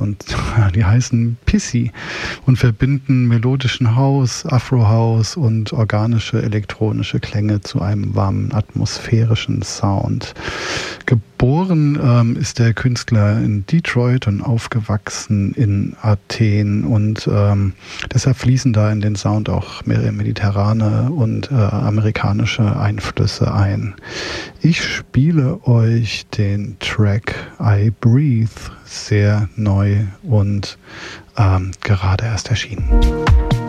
und die heißen Pissy und verbinden melodischen House, Afro-House und organische elektronische Klänge zu einem warmen, atmosphärischen Sound. Geboren ist der Künstler in Detroit und aufgewachsen in Athen und deshalb fließen da in den Sound auch mehr mediterrane und amerikanische Einflüsse ein. Ich spiele euch den Track I Breathe, sehr neu und gerade erst erschienen.